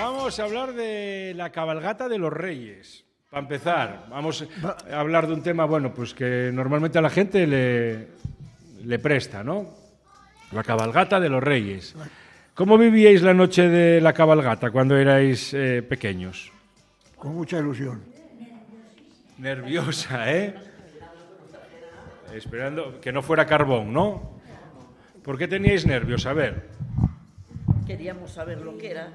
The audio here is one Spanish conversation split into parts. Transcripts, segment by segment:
Vamos a hablar de la cabalgata de los Reyes. Para empezar, vamos a hablar de un tema, bueno, pues que normalmente a la gente le presta, ¿no? La cabalgata de los Reyes. ¿Cómo vivíais la noche de la cabalgata cuando erais pequeños? Con mucha ilusión. Nerviosa, ¿eh? Esperando que no fuera carbón, ¿no? ¿Por qué teníais nervios? A ver. Queríamos saber lo que era.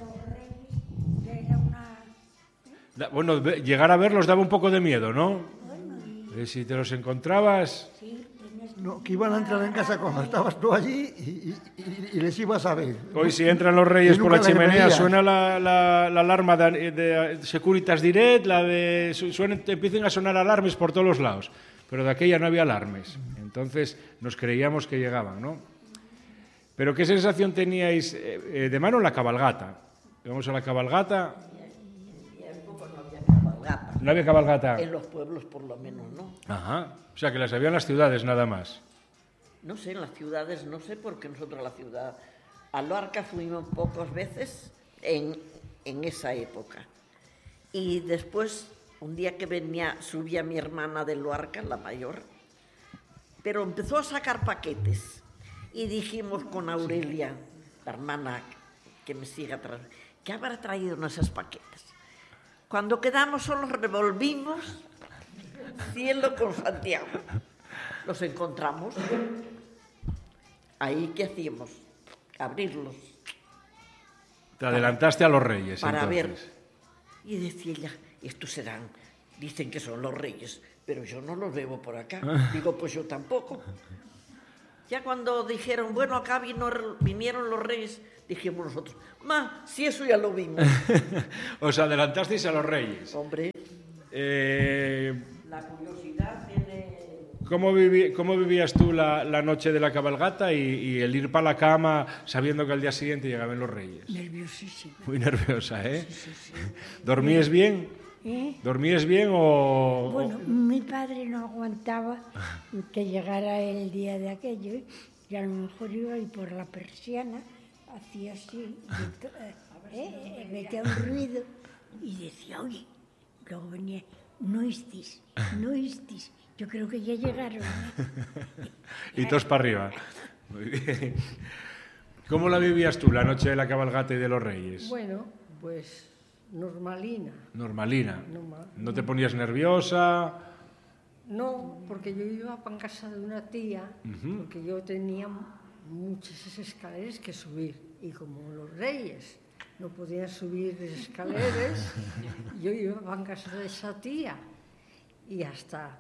Bueno, llegar a verlos daba un poco de miedo, ¿no? Si te los encontrabas... No, que iban a entrar en casa cuando estabas tú allí y les ibas a ver. Hoy si entran los Reyes por la chimenea veías. suena la alarma de Securitas Direct, empiezan a sonar alarmes por todos los lados, pero de aquella no había alarmes, entonces nos creíamos que llegaban, ¿no? Pero ¿qué sensación teníais de mano en la cabalgata? Vamos a la cabalgata. ¿No había cabalgata? En los pueblos, por lo menos, ¿no? Ajá. O sea, que las había en las ciudades nada más. No sé, en las ciudades, no sé, porque nosotros a la ciudad... A Luarca fuimos pocas veces en esa época. Y después, un día que subía mi hermana de Luarca, la mayor, pero empezó a sacar paquetes. Y dijimos con Aurelia, la hermana que me sigue atrás, ¿qué habrá traído en esos paquetes? Cuando quedamos solos revolvimos cielo con Santiago. Los encontramos. Ahí, ¿qué hacíamos? Abrirlos. Te adelantaste a los Reyes, para entonces. Ver. Y decía ella, estos serán, dicen que son los Reyes, pero yo no los veo por acá. Digo, pues yo tampoco. Ya cuando dijeron, bueno, acá vinieron los Reyes, dijimos nosotros, si eso ya lo vimos. Os adelantasteis a los Reyes. Hombre. La curiosidad tiene... ¿Cómo vivías tú la noche de la cabalgata y el ir para la cama sabiendo que al día siguiente llegaban los Reyes? Nerviosísima. Muy nerviosa, ¿eh? Sí. ¿Dormías bien? ¿Dormías bien o...? Bueno, mi padre no aguantaba que llegara el día de aquello y a lo mejor iba y por la persiana hacía así, metía un ruido y decía, oye, luego venía, no estés. Yo creo que ya llegaron. Y todos para arriba. Muy bien. ¿Cómo la vivías tú la noche de la cabalgata y de los Reyes? Bueno, pues normalina. Normalina. ¿No te ponías nerviosa? No, porque yo iba para casa de una tía, porque yo tenía muchas escaleras que subir. Y como los Reyes no podían subir escaleras, yo iba para casa de esa tía. Y hasta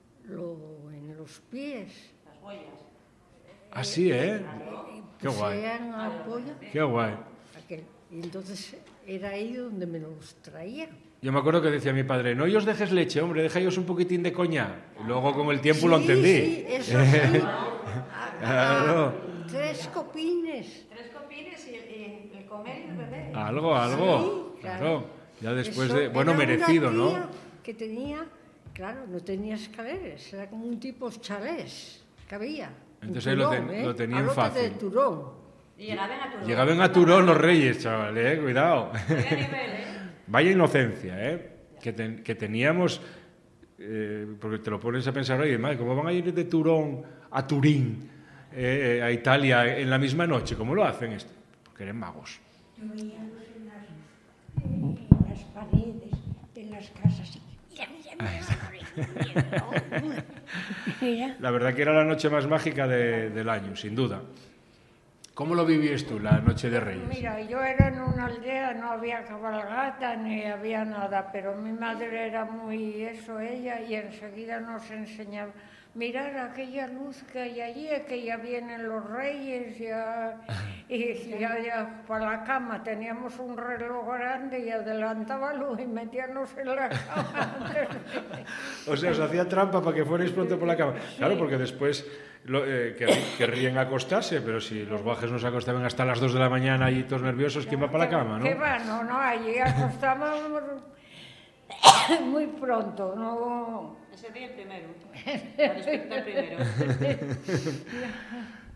en los pies. Las huellas. Así, ¿eh? Qué guay. Qué guay. Y entonces era ahí donde me los traían. Yo me acuerdo que decía mi padre, no os dejes leche, hombre, déjaos un poquitín de coñac. Y luego con el tiempo lo entendí. Sí, eso sí. Claro. 3 copines. 3 copines y el comer y el beber. Algo. Sí, claro. Ya después eso de... Bueno, era merecido, una tía ¿no? Que tenía, claro, no tenía escaleras, era como un tipo chalés que había. Entonces ahí lo tenían fácil. De Turón. Y llegaban a Turón. Llegaban a Turón los Reyes, chaval, cuidado. Qué nivel, Vaya inocencia, que teníamos, porque te lo pones a pensar, oye, madre, ¿cómo van a ir de Turón a Turín, a Italia, en la misma noche? ¿Cómo lo hacen esto? Porque eran magos. Yo veía en las paredes, en las casas. Mira. La verdad que era la noche más mágica del año, sin duda. ¿Cómo lo vivías tú, la noche de Reyes? Mira, yo era en una aldea, no había cabalgata ni había nada, pero mi madre era muy ella, y enseguida nos enseñaba, mirar aquella luz que hay allí, que ya vienen los Reyes, y ya para la cama teníamos un reloj grande y adelantaba luz y metíamos en la cama. O sea, os hacía trampa para que fuerais pronto por la cama. Claro, porque después querrían acostarse, pero si los guajes nos acostaban hasta las 2 de la mañana y todos nerviosos, ¿quién va para la cama, no? ¿Qué va? No, allí acostábamos muy pronto, no... Ese día el primero. Para despertar primero.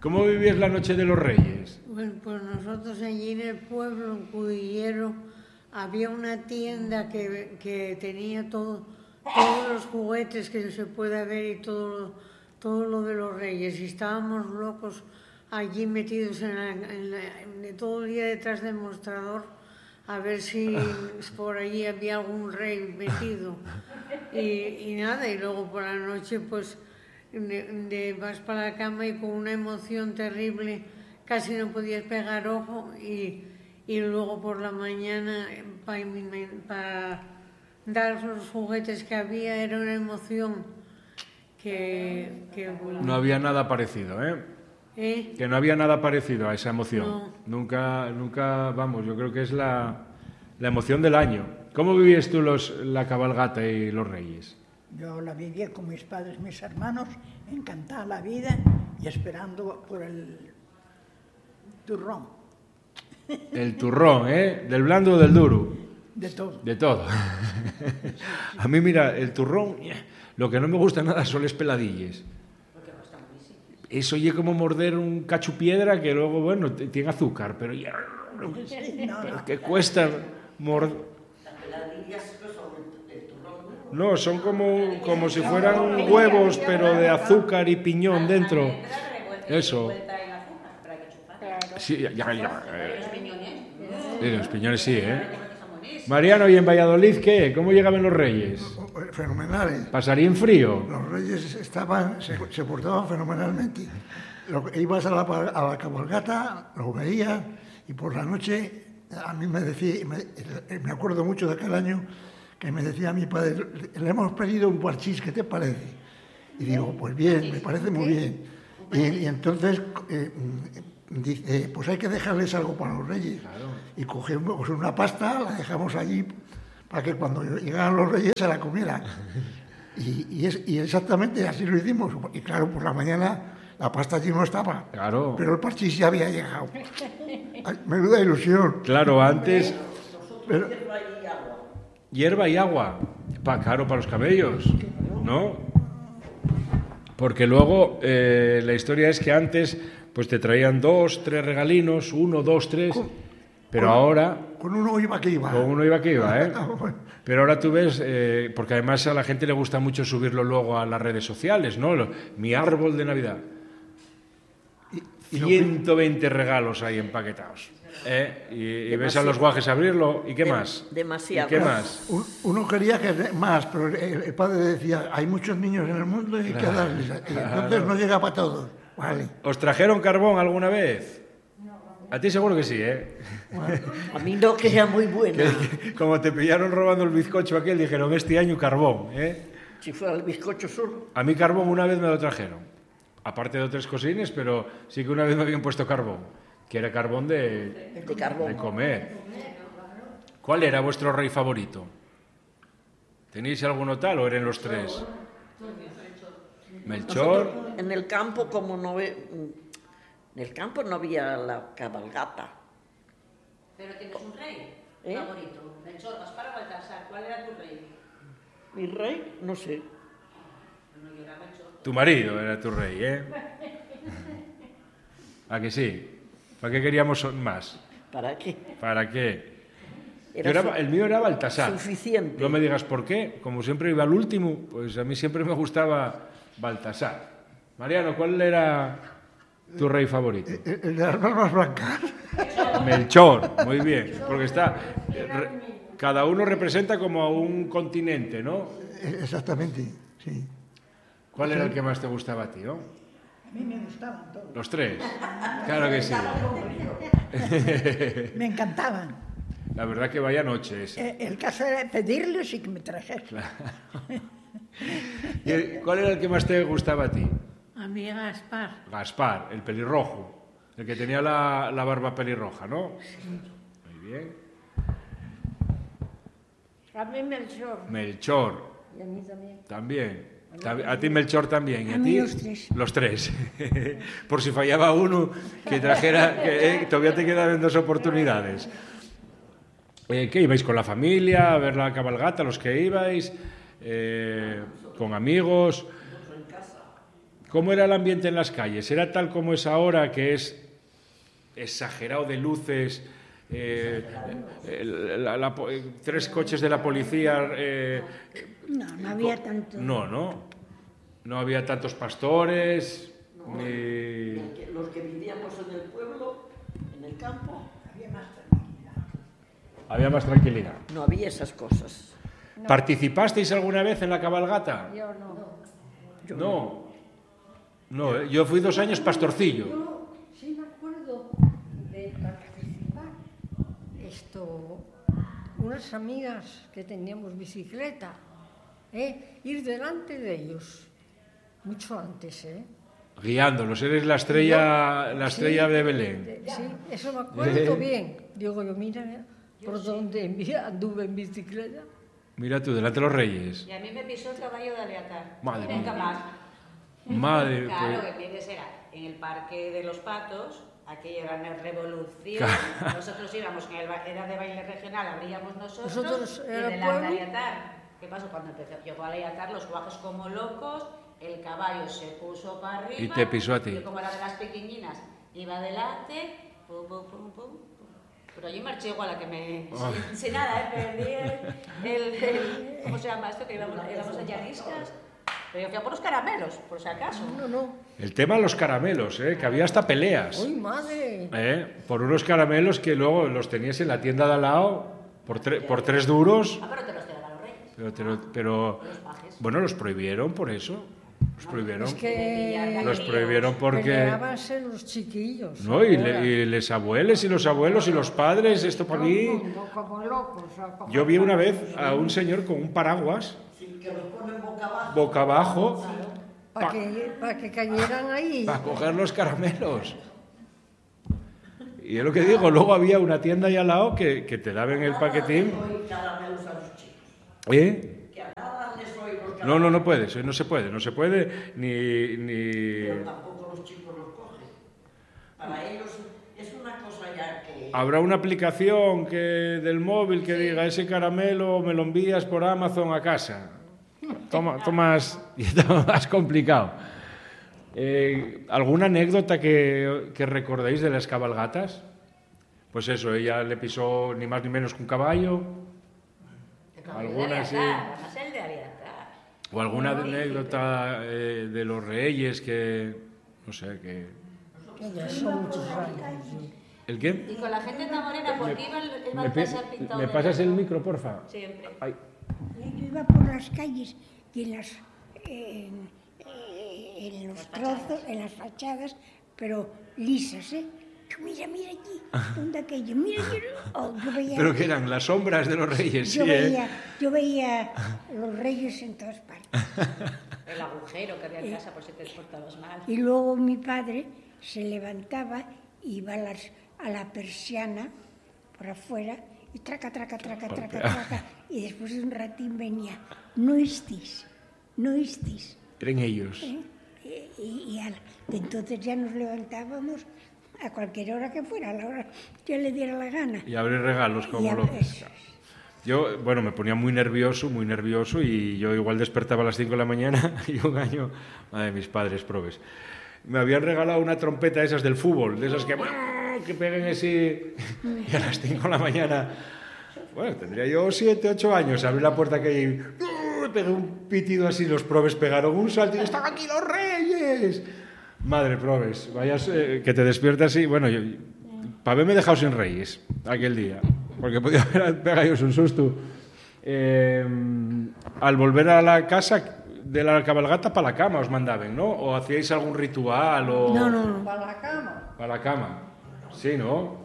¿Cómo vivías la noche de los Reyes? Bueno, pues nosotros allí en el pueblo, en Cudillero, había una tienda que tenía todos los juguetes que se puede ver y todo lo de los Reyes. Y estábamos locos allí metidos todo el día detrás del mostrador a ver si por allí había algún rey metido. Y nada, y luego por la noche pues vas para la cama y con una emoción terrible casi no podías pegar ojo y luego por la mañana para dar los juguetes que había era una emoción que No había nada parecido, ¿eh? Que no había nada parecido a esa emoción. No. Nunca, vamos, yo creo que es la emoción del año. ¿Cómo vivías tú la cabalgata y los Reyes? Yo la vivía con mis padres, mis hermanos, encantada la vida y esperando por el turrón. El turrón, ¿eh? ¿Del blando o del duro? De todo. De todo. A mí, mira, el turrón, lo que no me gusta nada son las peladillas. Eso oye como morder un cacho piedra que luego, bueno, tiene azúcar, pero ya... que cuesta morder... No, son como si fueran huevos, pero de azúcar y piñón dentro. Eso. Sí, ya. Los piñones sí, ¿eh? Mariano, ¿y en Valladolid qué? ¿Cómo llegaban los Reyes? Fenomenales. ¿Pasarían frío? Los Reyes se portaban fenomenalmente. Ibas a la cabalgata, lo veías y por la noche a mí me decía, me acuerdo mucho de aquel año que me decía a mi padre, le hemos pedido un parchís, ¿qué te parece? Y digo, pues bien, me parece muy bien. Y entonces dice, pues hay que dejarles algo para los Reyes. Claro. Y cogemos una pasta, la dejamos allí para que cuando llegaran los Reyes se la comieran. Y exactamente así lo hicimos. Y claro, por la mañana la pasta allí no estaba. Claro. Pero el parchís ya había llegado. Ay, menuda ilusión. Claro, antes... Pero, hierba y agua. Claro, para los cabellos, ¿no? Porque luego la historia es que antes pues te traían 2, 3 regalinos, 1, 2, 3... Pero ahora... Con uno iba que iba. Con uno iba que iba, ¿eh? Pero ahora tú ves, porque además a la gente le gusta mucho subirlo luego a las redes sociales, ¿no? Mi árbol de Navidad. 120 regalos ahí empaquetados. Y ves a los guajes abrirlo, ¿y qué más? Demasiado. ¿Y qué más? Uno quería que más, pero el padre decía, hay muchos niños en el mundo y hay que darles. Y entonces no llega para todos. Vale. ¿Os trajeron carbón alguna vez? A ti seguro que sí, ¿eh? A mí no, que sea muy buena. Como te pillaron robando el bizcocho aquel, dijeron, este año carbón, ¿eh? Si fuera el bizcocho solo. A mí carbón una vez me lo trajeron. Aparte de otras cosines, pero sí que una vez me habían puesto carbón. Que era carbón de comer. ¿Cuál era vuestro rey favorito? ¿Tenéis alguno tal o eran los 3? Melchor. Nosotros, en el campo, como no ve... En el campo no había la cabalgata. Pero tienes un rey favorito. Melchor, Gaspar o Baltasar. ¿Cuál era tu rey? Mi rey, no sé. No, yo era Melchor. Tu marido era tu rey, ¿eh? ¿A que sí? ¿Para qué queríamos más? ¿Para qué? ¿Para qué? Era el mío era Baltasar. Suficiente. No me digas por qué. Como siempre iba al último, pues a mí siempre me gustaba Baltasar. Mariano, ¿cuál era tu rey favorito? El de las barbas blancas. Melchor, muy bien. Porque está... cada uno representa como a un continente, ¿no? Exactamente, sí. ¿Cuál era el que más te gustaba a ti, no? A mí me gustaban todos. Los 3. Claro que sí. Me encantaban. La verdad que vaya noche esa. El caso era pedirles y que me trajeran. Claro. ¿Y cuál era el que más te gustaba a ti? A mí Gaspar. Gaspar, el pelirrojo. El que tenía la barba pelirroja, ¿no? Sí. Muy bien. A mí Melchor. Melchor. Y a mí también. También. A ti Melchor también. ¿Y a mí ti? los 3. Los 3. Por si fallaba uno, que trajera... que todavía te quedaban 2 oportunidades. ¿Qué ibais con la familia a ver la cabalgata, los que ibais? ¿Con amigos? ¿cómo era el ambiente en las calles? ¿Era tal como es ahora, que es exagerado de luces, 3 coches de la policía? No había tanto. No había tantos pastores, ni... Los que vivíamos en el pueblo, en el campo, Había más tranquilidad. no había esas cosas. ¿Participasteis alguna vez en la cabalgata? Yo no. No, yo fui 2 años pastorcillo. Yo sí me acuerdo de participar. Unas amigas que teníamos bicicleta, ir delante de ellos, mucho antes, Guiándolos, eres la estrella de Belén. Sí, eso me acuerdo bien. Digo yo, mira, por dónde anduve en bicicleta. Mira tú, delante de los reyes. Y a mí me pisó el caballo de Aleatar. Madre Nunca mía. más. Madre, Claro, pues, que tienes era en el Parque de los Patos, aquello era una revolución. Nosotros íbamos, era de baile regional, abríamos nosotros y era delante de pueblo. Aleatar. ¿Qué pasó? Cuando llegó a Aleatar, los guajes como locos, el caballo se puso para arriba. Y te pisó a ti. Y como era de las pequeñinas, iba adelante, pum, pum, pum, pum. Pero yo marché igual a que me... Sin nada, perdí el... ¿Cómo se llama esto? Que íbamos a Llaniscas. Pero yo fui a por los caramelos, por si acaso. No. el tema de los caramelos, que había hasta peleas. ¡Uy, madre! Por unos caramelos que luego los tenías en la tienda de al lado por 3 duros. Ah, pero te los tiraban los reyes. Pero Los pajes. bueno, los prohibieron por eso. Los prohibieron. Es que Los prohibieron porque... peleábanse los chiquillos. No, y les abuelos y los abuelos y los padres, esto para mí... Como locos. Yo vi una vez a un señor con un paraguas Que los ponen boca abajo Para que cayeran ahí. para coger los caramelos. Y es lo que digo, luego había una tienda ahí al lado que te daban el paquetín. caramelos a los chicos. ¿Eh? Que a nada les oí los caramelos. No puede, no se puede, ni... Pero tampoco los chicos los cogen. Para ellos es una cosa ya que... Habrá una aplicación del móvil que diga, ese caramelo me lo envías por Amazon a casa. Tomas, y está más complicado. ¿Alguna anécdota que recordéis de las cabalgatas? Pues eso, ella le pisó ni más ni menos que un caballo. Alguna sí. Además el de Aleatar. O alguna anécdota de los reyes que... No sé, que... Ya son muchos años. Sí. ¿El qué? Y con la gente tan morena, porque iba el Baltasar pintado ¿Me de pasas el blanco. micro, porfa? Siempre. Ay. Yo iba por las calles y en los trozos, en las fachadas, pero lisas, Mira allí, ¿dónde aquello? Mira, yo veía... Pero que eran las sombras de los reyes, yo sí, yo veía los reyes en todas partes. El agujero que había en casa por si te portabas mal. Y luego mi padre se levantaba, iba a la persiana por afuera y traca, y después de un ratín venía, no estéis. Eran ellos. Y entonces ya nos levantábamos a cualquier hora que fuera, a la hora que le diera la gana. Y abrir regalos como locos. Yo, bueno, me ponía muy nervioso y yo igual despertaba a las 5 de la mañana y un año, madre de mis padres, probes, me habían regalado una trompeta esas del fútbol, de esas que peguen así, y a las 5 de la mañana, bueno, tendría yo 7, 8 años, abrí la puerta que hay, pegué un pitido así, los probes pegaron un salto y ¡están aquí los reyes! Madre, probes, vayas, que te despiertas y, bueno, para haberme dejado sin reyes aquel día, porque podía haber pegado un susto. Al volver a la casa de la cabalgata, para la cama os mandaban, ¿no? ¿O hacíais algún ritual? O... No. Para la cama. Para la cama, sí, ¿no?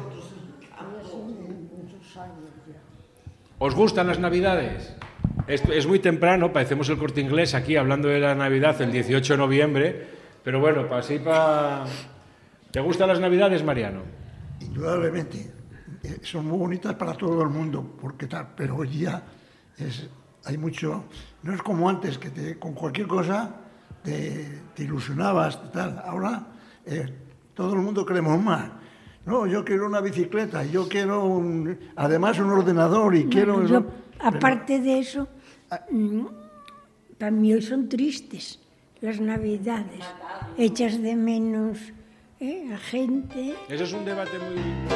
¿Os gustan las Navidades? Es muy temprano, parecemos el Corte Inglés aquí hablando de la Navidad el 18 de noviembre, pero bueno, ¿Te gustan las Navidades, Mariano? Indudablemente. Son muy bonitas para todo el mundo, pero hoy día hay mucho... No es como antes, que con cualquier cosa te ilusionabas, tal. Ahora todo el mundo queremos más. No, yo quiero una bicicleta, yo quiero además un ordenador y quiero... Aparte de eso, para mí hoy son tristes las Navidades. Echas de menos a gente. Eso es un debate muy